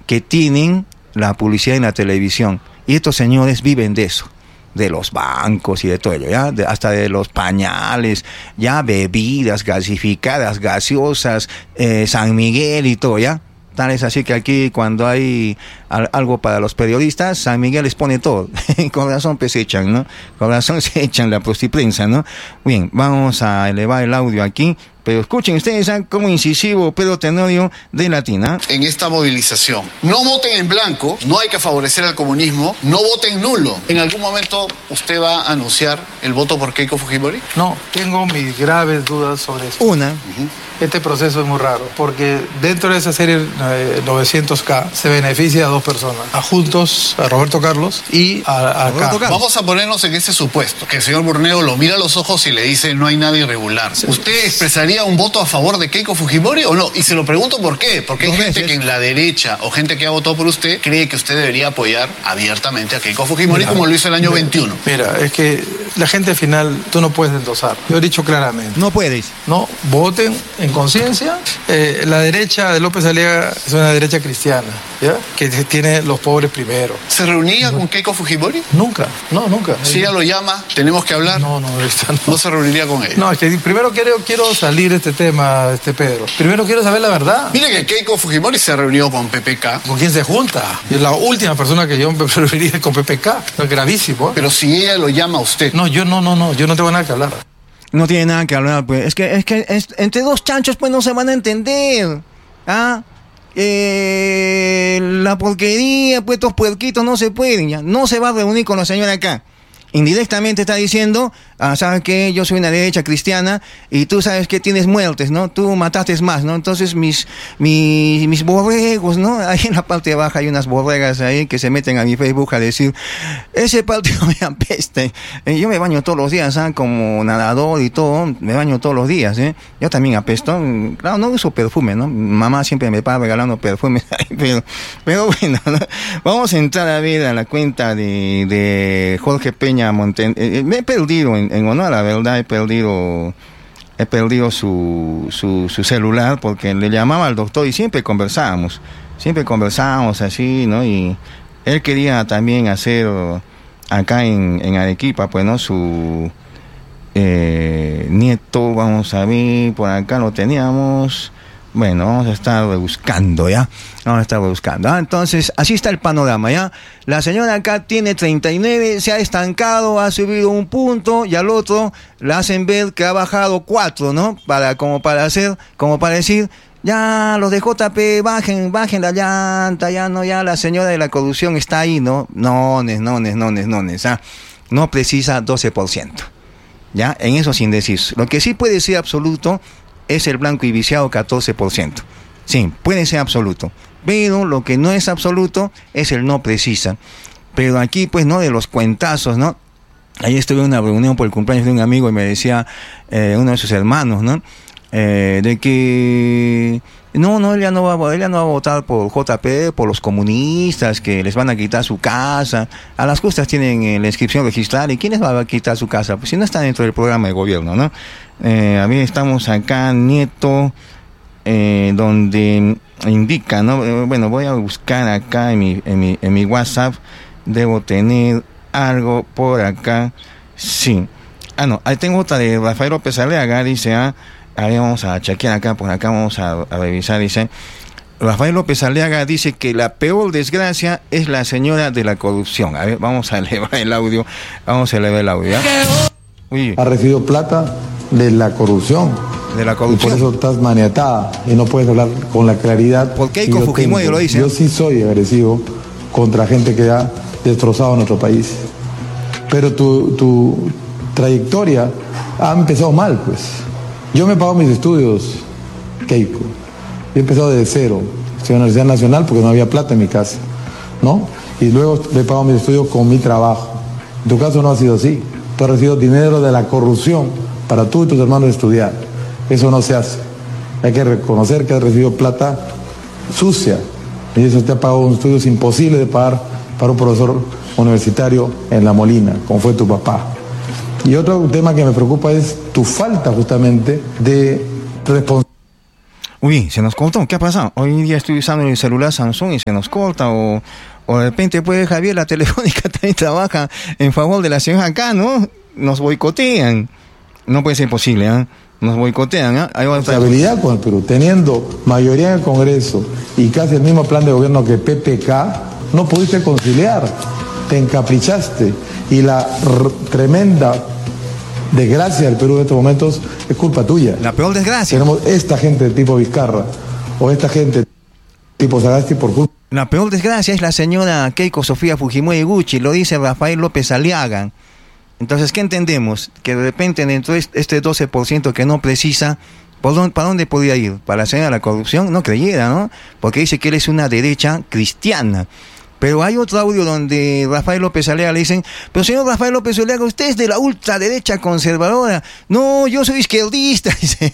que tienen la publicidad en la televisión. Y estos señores viven de eso, de los bancos y de todo ello, ¿ya? Hasta de los pañales, ya bebidas gasificadas, gaseosas, San Miguel y todo, ¿ya? Tal es así que aquí cuando hay algo para los periodistas, San Miguel les pone todo. Con razón pues se echan, ¿no? Con razón se echan la prostiprensa, ¿no? Bien, vamos a elevar el audio aquí. Pero escuchen ustedes cómo incisivo Pedro Tenorio de Latina. En esta movilización, no voten en blanco, no hay que favorecer al comunismo, no voten nulo. ¿En algún momento usted va a anunciar el voto por Keiko Fujimori? No, tengo mis graves dudas sobre eso. Una. Este proceso es muy raro, porque dentro de esa serie 900K se beneficia a dos personas, a Juntos, a Roberto Carlos y a Roberto Carlos. Vamos a ponernos en ese supuesto, que el señor Burneo lo mira a los ojos y le dice no hay nada irregular. Sí. ¿Usted expresaría un voto a favor de Keiko Fujimori o no? Y se lo pregunto por qué, porque hay gente que en la derecha o gente que ha votado por usted cree que usted debería apoyar abiertamente a Keiko Fujimori como lo hizo el año 21. Mira, es que la gente final tú no puedes endosar. Yo he dicho claramente. No puedes. No, voten en conciencia. La derecha de López Aliaga es una derecha cristiana, ¿ya? Que tiene los pobres primero. ¿Se reunía con Keiko Fujimori? Nunca, no, nunca. Si ella lo llama, tenemos que hablar. No, no se reuniría con ella. No, es que primero quiero salir de este tema, Pedro. Primero quiero saber la verdad. Mire que Keiko Fujimori se reunió con PPK. ¿Con quién se junta? Es la última persona que yo me reuniría con PPK. Es gravísimo. Pero si ella lo llama a usted. No, yo no tengo nada que hablar. No tiene nada que hablar, pues. Es que entre dos chanchos, pues, no se van a entender. ¿Ah? La porquería, pues, estos puerquitos no se pueden, ya. No se va a reunir con la señora acá. Indirectamente está diciendo, sabes que yo soy una derecha cristiana y tú sabes que tienes muertes, ¿no? Tú mataste más, ¿no? Entonces mis borregos, ¿no? Ahí en la parte baja hay unas borregas ahí que se meten a mi Facebook a decir, ese partido me apeste. Yo me baño todos los días, como nadador y todo, me baño todos los días, ¿eh? Yo también apesto, claro, no uso perfume, ¿no? Mamá siempre me para regalando perfumes, pero bueno, ¿no? Vamos a entrar a ver a la cuenta de Jorge Peña me he perdido, en honor a la verdad, he perdido su celular porque le llamaba al doctor y siempre conversábamos así, ¿no? Y él quería también hacer acá en Arequipa, pues, ¿no? Su nieto, vamos a ver, por acá lo teníamos. Bueno, vamos a estar buscando, ¿ya? Entonces, así está el panorama, ¿ya? La señora acá tiene 39, se ha estancado, ha subido un punto, y al otro la hacen ver que ha bajado 4, ¿no? Como para decir, ya, los de JP, bajen la llanta, ya la señora de la corrupción está ahí, ¿no? No, no precisa 12%, ¿ya? En eso sin decir. Lo que sí puede ser absoluto es el blanco y viciado 14%. Sí, puede ser absoluto. Pero lo que no es absoluto es el no precisa. Pero aquí, pues, ¿no? De los cuentazos, ¿no? Ahí estuve en una reunión por el cumpleaños de un amigo y me decía uno de sus hermanos, ¿no? De que ella no va a votar por JP, por los comunistas que les van a quitar su casa. A las justas tienen la inscripción registrada. ¿Y quién les va a quitar su casa? Pues si no están dentro del programa de gobierno, ¿no? A ver, estamos acá, Nieto, donde indica, ¿no? Bueno, voy a buscar acá en mi WhatsApp. Debo tener algo por acá. Sí. No, ahí tengo otra de Rafael López Aliaga, dice, a ver, vamos a chequear acá, por acá vamos a revisar, dice. Rafael López Aliaga dice que la peor desgracia es la señora de la corrupción. A ver, vamos a elevar el audio. ¿Ya? Uy. Ha recibido plata de la corrupción. De la corrupción. Y por eso estás maniatada y no puedes hablar con la claridad. ¿Por qué Keiko Fujimori lo dice? Yo sí soy agresivo contra gente que ha destrozado nuestro país. Pero tu trayectoria ha empezado mal, pues. Yo me he pagado mis estudios, Keiko. Yo he empezado desde cero. Estudié en la Universidad Nacional porque no había plata en mi casa, ¿no? Y luego le he pagado mis estudios con mi trabajo. En tu caso no ha sido así. Tú has recibido dinero de la corrupción para tú y tus hermanos estudiar. Eso no se hace. Hay que reconocer que has recibido plata sucia. Y eso te ha pagado unos estudios imposibles de pagar para un profesor universitario en La Molina, como fue tu papá. Y otro tema que me preocupa es tu falta justamente de responsabilidad. Uy, se nos cortó, ¿qué ha pasado? Hoy día estoy usando el celular Samsung y se nos corta, o de repente pues Javier, la telefónica también trabaja en favor de la señora acá, ¿no? Nos boicotean. No puede ser posible, ¿eh? Nos boicotean, ¿eh? Responsabilidad con el Perú, teniendo mayoría en el Congreso y casi el mismo plan de gobierno que PPK, no pudiste conciliar, te encaprichaste, y la tremenda desgracia del Perú en estos momentos es culpa tuya. La peor desgracia. Tenemos esta gente de tipo Vizcarra o esta gente tipo Sagasti por culpa. La peor desgracia es la señora Keiko Sofía Fujimori Gucci, lo dice Rafael López Aliaga. Entonces, ¿qué entendemos? Que de repente dentro de este 12% que no precisa, ¿para dónde podría ir? ¿Para la señora de la corrupción? No creyera, ¿no? Porque dice que él es una derecha cristiana. Pero hay otro audio donde Rafael López Aliaga le dicen, pero señor Rafael López Aliaga, usted es de la ultraderecha conservadora. No, yo soy izquierdista. Dice.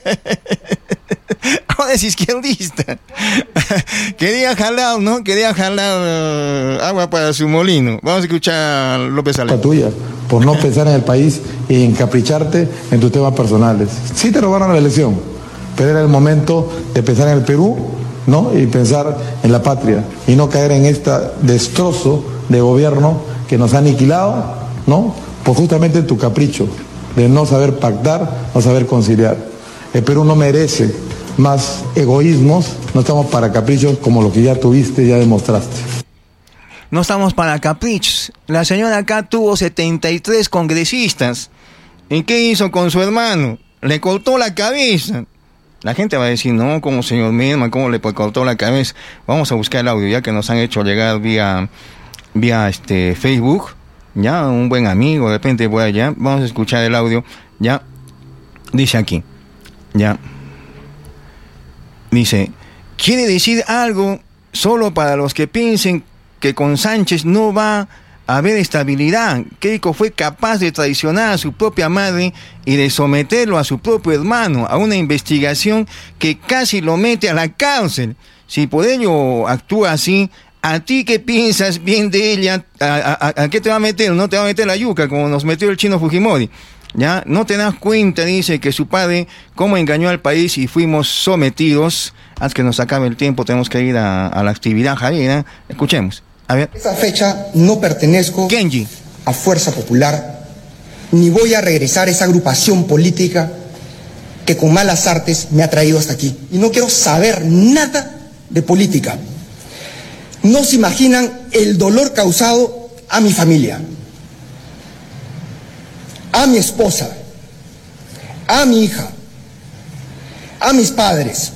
Ahora es izquierdista. Quería jalar, ¿no? Quería jalar agua para su molino. Vamos a escuchar a López Aliaga. Tuya, por no pensar en el país y encapricharte en tus temas personales. Sí te robaron la elección, pero era el momento de pensar en el Perú, ¿no? Y pensar en la patria y no caer en este destrozo de gobierno que nos ha aniquilado, ¿no? Por justamente tu capricho de no saber pactar, no saber conciliar. El Perú no merece más egoísmos, no estamos para caprichos como lo que ya tuviste, ya demostraste. No estamos para caprichos. La señora acá tuvo 73 congresistas. ¿Y qué hizo con su hermano? Le cortó la cabeza. La gente va a decir, no, como señor Milman, ¿cómo le cortó la cabeza? Vamos a buscar el audio, ya que nos han hecho llegar vía Facebook. Ya, un buen amigo, de repente voy allá. Vamos a escuchar el audio. Ya, dice aquí. Ya. Dice, quiere decir algo solo para los que piensen que con Sánchez no va a haber estabilidad. Keiko fue capaz de traicionar a su propia madre y de someterlo a su propio hermano a una investigación que casi lo mete a la cárcel. Si por ello actúa así, ¿a ti qué piensas bien de ella? ¿A qué te va a meter? No te va a meter la yuca como nos metió el chino Fujimori. ¿Ya? No te das cuenta, dice, que su padre cómo engañó al país y fuimos sometidos. Haz que nos acabe el tiempo, tenemos que ir a la actividad, Javier, ¿eh? Escuchemos. A ver. Esta fecha no pertenezco Kenji a Fuerza Popular, ni voy a regresar a esa agrupación política que con malas artes me ha traído hasta aquí. Y no quiero saber nada de política. No se imaginan el dolor causado a mi familia, a mi esposa, a mi hija, a mis padres,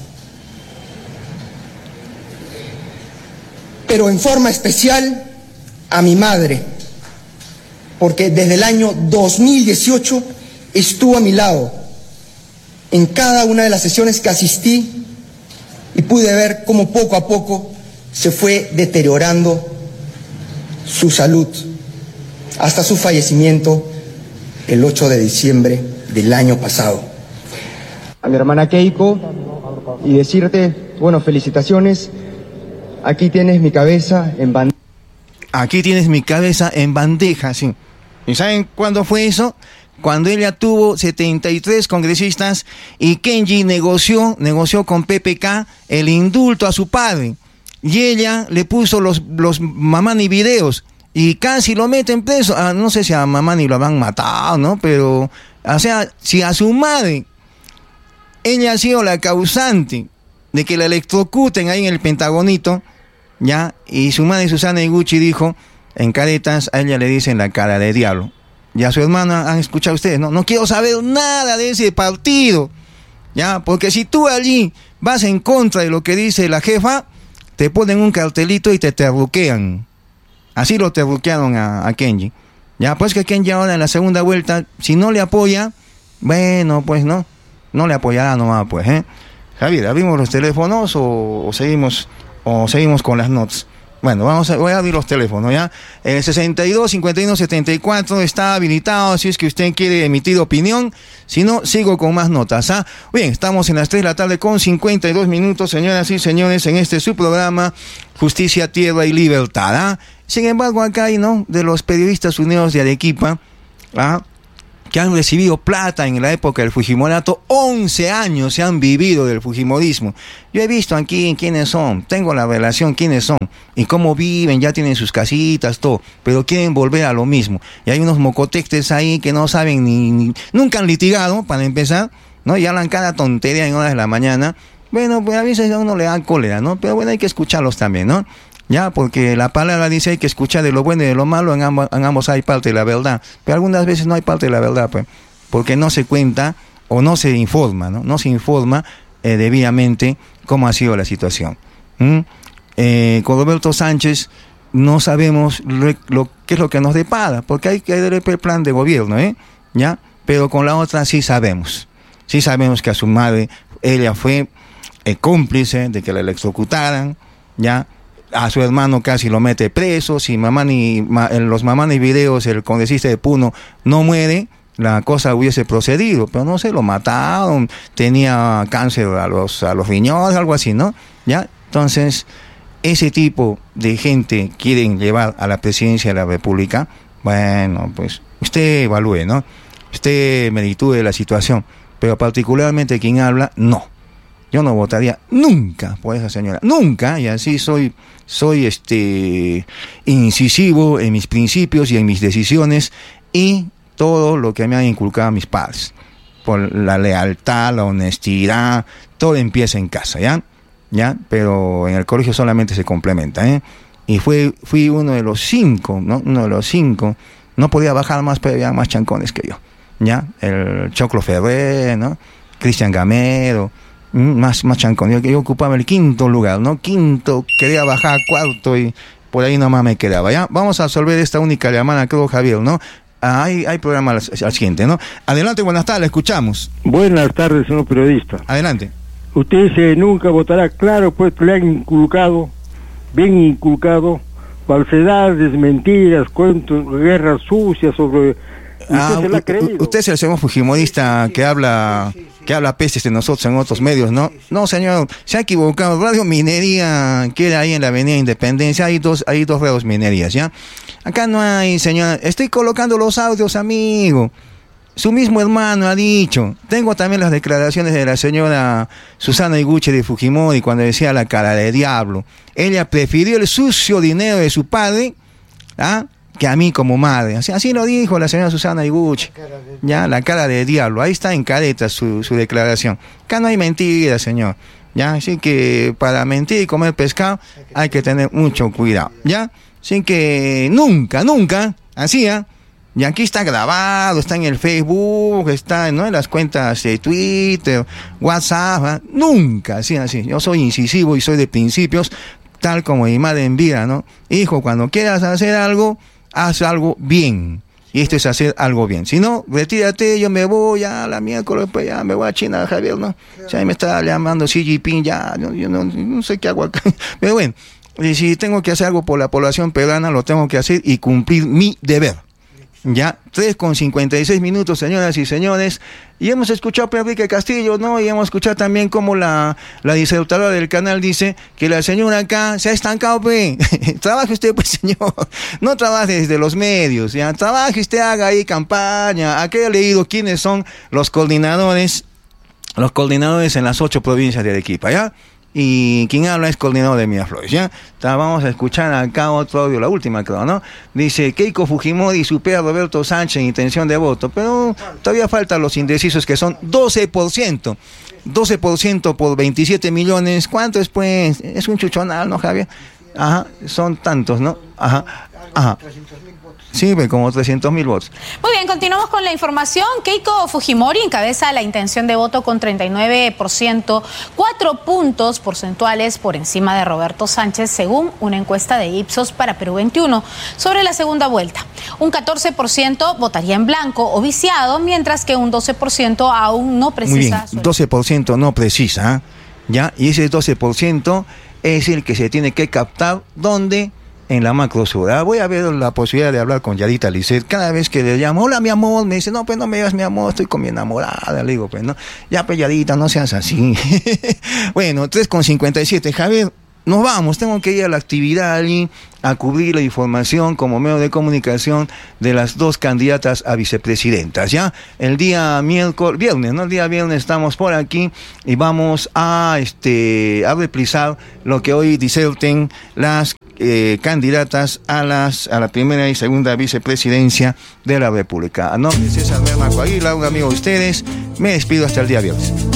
pero en forma especial a mi madre, porque desde el año 2018 estuvo a mi lado en cada una de las sesiones que asistí y pude ver cómo poco a poco se fue deteriorando su salud hasta su fallecimiento el 8 de diciembre del año pasado. A mi hermana Keiko, y decirte, bueno, felicitaciones. Aquí tienes mi cabeza en bandeja. Aquí tienes mi cabeza en bandeja, sí. ¿Y saben cuándo fue eso? Cuando ella tuvo 73 congresistas y Kenji negoció con PPK el indulto a su padre. Y ella le puso los Mamani videos y casi lo meten preso. No sé si a Mamani lo habrán matado, ¿no? Pero, o sea, si a su madre, ella ha sido la causante de que la electrocuten ahí en el Pentagonito, ¿ya? Y su madre Susana Iguchi dijo, en caretas, a ella le dicen la cara de diablo. Y a su hermana, han escuchado ustedes, no quiero saber nada de ese partido, ¿ya? Porque si tú allí vas en contra de lo que dice la jefa, te ponen un cartelito y te terruquean. Así lo terruquearon a Kenji. Ya, pues que Kenji ahora en la segunda vuelta, si no le apoya, bueno, pues no le apoyará nomás, pues, ¿eh? Javier, ¿abrimos los teléfonos o seguimos con las notas? Bueno, voy a abrir los teléfonos, ¿ya? El 62 51 74 está habilitado si es que usted quiere emitir opinión. Si no, sigo con más notas, ¿ah? Bien, estamos en las 3 de la tarde con 52 minutos, señoras y señores, en este su programa Justicia, Tierra y Libertad, ¿ah? Sin embargo, acá hay, ¿no?, de los periodistas unidos de Arequipa, ¿ah?, que han recibido plata en la época del Fujimorato, 11 años se han vivido del Fujimorismo. Yo he visto aquí quiénes son, tengo la relación quiénes son y cómo viven, ya tienen sus casitas, todo, pero quieren volver a lo mismo. Y hay unos mocotextes ahí que no saben nunca han litigado, para empezar, ¿no? Y hablan cada tontería en horas de la mañana. Bueno, pues a veces a uno le da cólera, ¿no? Pero bueno, hay que escucharlos también, ¿no? Ya, porque la palabra dice hay que escuchar de lo bueno y de lo malo, en ambos hay parte de la verdad, pero algunas veces no hay parte de la verdad, pues, porque no se cuenta o no se informa, ¿no? No se informa debidamente cómo ha sido la situación. Con Roberto Sánchez no sabemos qué es lo que nos depara, porque hay que ver el plan de gobierno, ¿ya? Pero con la otra sí sabemos que a su madre, ella fue cómplice de que la electrocutaran, ¿ya? A su hermano casi lo mete preso. Si en los Mamanes videos el congresista de Puno no muere, la cosa hubiese procedido, pero no se lo mataron, tenía cáncer a los riñones, algo así, ¿no? ¿Ya? Entonces, ese tipo de gente quieren llevar a la presidencia de la República. Bueno, pues usted evalúe, ¿no? Usted meditúe la situación, pero particularmente quien habla, no. Yo no votaría nunca por esa señora, nunca, y así soy incisivo en mis principios y en mis decisiones y todo lo que me han inculcado mis padres, por la lealtad, la honestidad, todo empieza en casa, ¿ya? Pero en el colegio solamente se complementa, Y fui uno de los 5, ¿no? Uno de los 5, no podía bajar más, pero había más chancones que yo, ¿ya? El Choclo Ferrer, ¿no? Cristian Gamero, más chancón. Yo ocupaba el 5º lugar, ¿no? 5º, quería bajar a 4º y por ahí nomás me quedaba, ¿ya? Vamos a resolver esta única llamada, creo, Javier, ¿no? Hay programa al siguiente, ¿no? Adelante, buenas tardes, escuchamos. Buenas tardes, señor periodista. Adelante. Usted nunca votará, claro, pues le han inculcado, bien inculcado, falsedades, mentiras, cuentos, guerras sucias sobre... Usted es el señor fujimorista que habla pestes de nosotros en otros medios, ¿no? No, señor, se ha equivocado. Radio Minería queda ahí en la Avenida Independencia, hay dos radios minerías, ¿ya? Acá no hay, señor. Estoy colocando los audios, amigo. Su mismo hermano ha dicho. Tengo también las declaraciones de la señora Susana Higuchi de Fujimori cuando decía la cara de diablo. Ella prefirió el sucio dinero de su padre, que a mí como madre. Así lo dijo la señora Susana Higuchi, ya, la cara de diablo. Ahí está en careta su declaración. Acá no hay mentira, señor, ya. Así que para mentir y comer pescado hay que tener mucho cuidado, ya. Así que nunca, así, y aquí está grabado, está en el Facebook, está, ¿no?, en las cuentas de Twitter, WhatsApp, nunca, así. Yo soy incisivo y soy de principios, tal como mi madre en vida, ¿no? Hijo, cuando quieras hacer algo, haz algo bien. Y esto es hacer algo bien. Si no, retírate, yo me voy a la miércoles, pues ya me voy a China, Javier, ¿no? O sea, ahí me está llamando Xi Jinping, ya, yo no sé qué hago acá. Pero bueno, y si tengo que hacer algo por la población peruana, lo tengo que hacer y cumplir mi deber. Ya, 3:56, señoras y señores. Y hemos escuchado a Enrique Castillo, ¿no? Y hemos escuchado también cómo la disertadora del canal dice que la señora acá se ha estancado, pues. Trabaje usted, pues, señor. No trabaje desde los medios, ya. Trabaje usted, haga ahí campaña. Aquí he leído quiénes son los coordinadores en las 8 provincias de Arequipa, ¿ya? Y quien habla es coordinador de Miraflores, ¿ya? Vamos a escuchar acá otro audio, la última, creo, ¿no? Dice, Keiko Fujimori supera a Roberto Sánchez en intención de voto, pero todavía faltan los indecisos, que son 12%. 12% por 27 millones. ¿Cuánto es, pues? Es un chuchonal, ¿no, Javier? Ajá, son tantos, ¿no? Ajá. Sí, como 300.000 votos. Muy bien, continuamos con la información. Keiko Fujimori encabeza la intención de voto con 39%, 4 puntos porcentuales por encima de Roberto Sánchez, según una encuesta de Ipsos para Perú 21, sobre la segunda vuelta. Un 14% votaría en blanco o viciado, mientras que un 12% aún no precisa. Muy bien, 12% no precisa, ¿ya? Y ese 12% es el que se tiene que captar, ¿dónde? En la macrosura. Voy a ver la posibilidad de hablar con Yadita Lisset. Cada vez que le llamo, hola mi amor, me dice, no, pues no me digas mi amor, estoy con mi enamorada. Le digo, pues no, ya, pues Yadita, no seas así. Bueno, 3:57. Javier, nos vamos, tengo que ir a la actividad allí a cubrir la información como medio de comunicación de las dos candidatas a vicepresidentas, ¿ya? El día viernes, ¿no? El día viernes estamos por aquí y vamos a reprisar lo que hoy diserten las candidatas a la primera y segunda vicepresidencia de la República. A nombre de César Bernaco Aguilar, un amigo de ustedes, me despido hasta el día viernes.